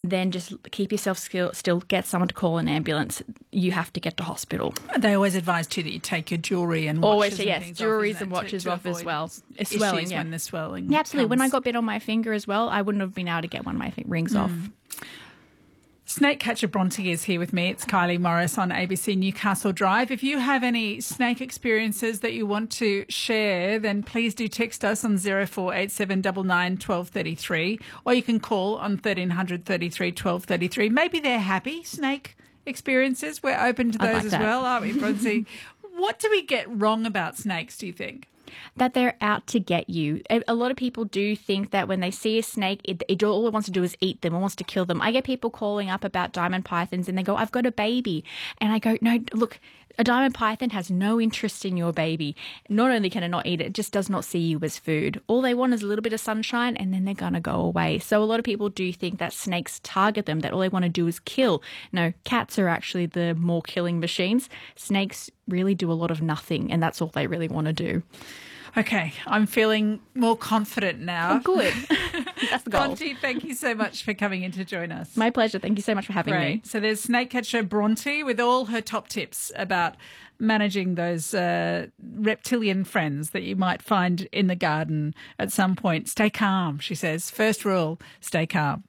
then just keep yourself still, get someone to call an ambulance. You have to get to hospital. They always advise too that you take your jewellery and watches. Always, and yes, things jewelries off, and watches to off as avoid well. It's issues swelling, when the swelling Yeah, absolutely. When I comes. got bit on my finger as well, I wouldn't have been able to get one of my rings off. Snake catcher Bronte is here with me. It's Kylie Morris on ABC Newcastle Drive. If you have any snake experiences that you want to share, then please do text us on 0487 99 1233, or you can call on 1300 33 1233. Maybe they're happy snake experiences. We're open to I'd those like as that. well, aren't we, Bronte? What do we get wrong about snakes, do you think? That they're out to get you. A lot of people do think that when they see a snake, all it wants to do is eat them. It wants to kill them. I get people calling up about diamond pythons and they go, I've got a baby. And I go, no, look, a diamond python has no interest in your baby. Not only can it not eat it, it just does not see you as food. All they want is a little bit of sunshine and then they're going to go away. So a lot of people do think that snakes target them, that all they want to do is kill. No, cats are actually the more killing machines. Snakes really do a lot of nothing, and that's all they really want to do. Okay, I'm feeling more confident now. Oh, good. That's the goal. Bronte, thank you so much for coming in to join us. My pleasure. Thank you so much for having me. Great. So there's snake catcher Bronte with all her top tips about managing those reptilian friends that you might find in the garden at some point. Stay calm, she says. First rule, stay calm.